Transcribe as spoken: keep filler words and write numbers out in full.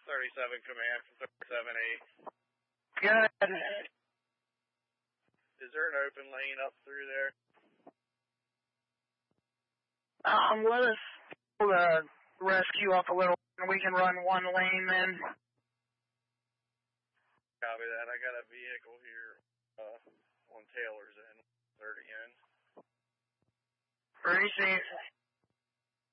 thirty-seven command from thirty-seven A. Good. Is there an open lane up through there? Um, let us pull the rescue up a little, and we can run one lane then. Copy that. I got a vehicle here uh, on Taylor's end, thirty N. Appreciate it.